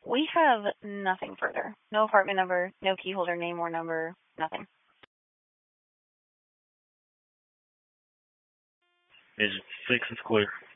We have nothing further. No apartment number, no key holder name or number, nothing. Is 6 is clear.